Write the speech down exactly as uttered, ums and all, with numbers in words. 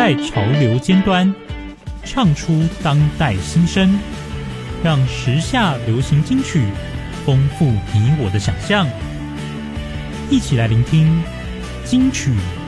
在潮流尖端，唱出当代新声，让时下流行金曲丰富你我的想象。一起来聆听金曲